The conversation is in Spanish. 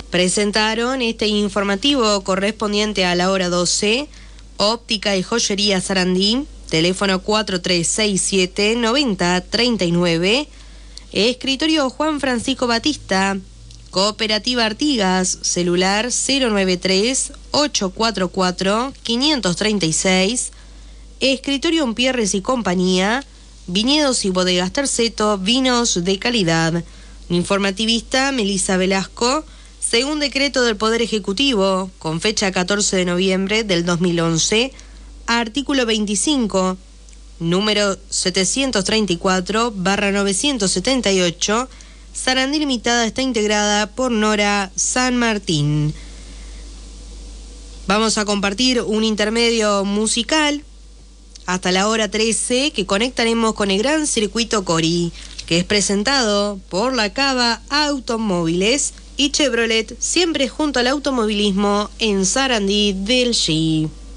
Presentaron este informativo correspondiente a la hora 12, Óptica y Joyería Sarandí, teléfono 4367-9039, Escritorio Juan Francisco Batista, Cooperativa Artigas, celular 093-844-536, Escritorio Umpierres y Compañía, Viñedos y Bodegas Terceto, vinos de calidad. Informativista Melissa Velasco, según decreto del Poder Ejecutivo, con fecha 14 de noviembre del 2011, artículo 25, número 734/978, Sarandí Limitada está integrada por Nora San Martín. Vamos a compartir un intermedio musical hasta la hora 13 que conectaremos con el Gran Circuito Cori, que es presentado por la Cava Automóviles y Chevrolet, siempre junto al automovilismo en Sarandí del G.